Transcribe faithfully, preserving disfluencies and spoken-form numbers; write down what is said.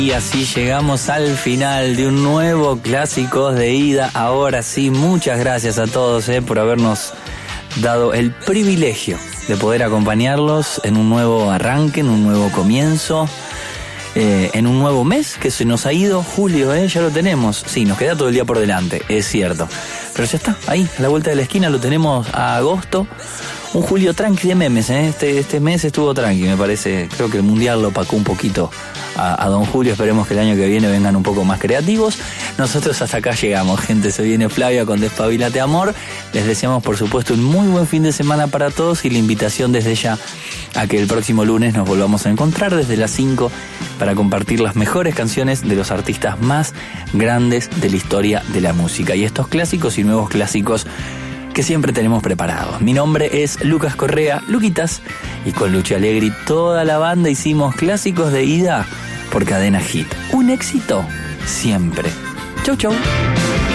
Y así llegamos al final de un nuevo Clásicos de Ida. Ahora sí, muchas gracias a todos eh, por habernos dado el privilegio de poder acompañarlos en un nuevo arranque, en un nuevo comienzo, eh, en un nuevo mes que se nos ha ido. Julio, eh, ya lo tenemos. Sí, nos queda todo el día por delante, es cierto. Pero ya está, ahí, a la vuelta de la esquina lo tenemos a agosto. Un julio tranqui de memes, ¿eh? Este, este mes estuvo tranqui, me parece. Creo que el Mundial lo opacó un poquito a, a Don Julio. Esperemos que el año que viene vengan un poco más creativos. Nosotros hasta acá llegamos, gente. Se viene Flavia con Despabilate Amor. Les deseamos, por supuesto, un muy buen fin de semana para todos y la invitación desde ya a que el próximo lunes nos volvamos a encontrar desde las cinco para compartir las mejores canciones de los artistas más grandes de la historia de la música. Y estos clásicos y nuevos clásicos que siempre tenemos preparados. Mi nombre es Lucas Correa, Luquitas, y con Luchi Alegri toda la banda hicimos Clásicos de Ida por Cadena Hit. Un éxito siempre. Chau, chau.